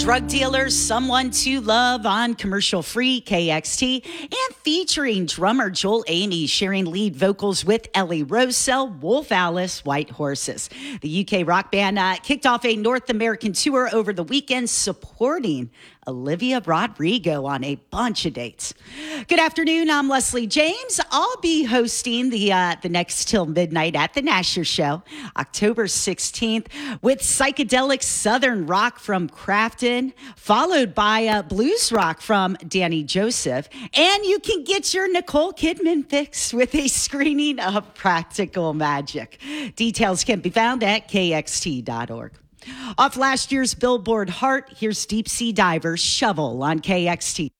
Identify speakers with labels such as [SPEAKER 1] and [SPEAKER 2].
[SPEAKER 1] Drug Dealers, Someone to Love on commercial-free KXT, and featuring drummer Joel Amy sharing lead vocals with Ellie Rosell, Wolf Alice, White Horses. The UK rock band kicked off a North American tour over the weekend supporting Olivia Rodrigo on a bunch of dates. Good afternoon, I'm Leslie James. I'll be hosting the Next Till Midnight at the Nasher Show, October 16th, with psychedelic Southern rock from Crafton, followed by blues rock from Danny Joseph. And you can get your Nicole Kidman fix with a screening of Practical Magic. Details can be found at kxt.org. Off last year's Billboard Heart, here's Deep Sea Divers Shovel on KXT.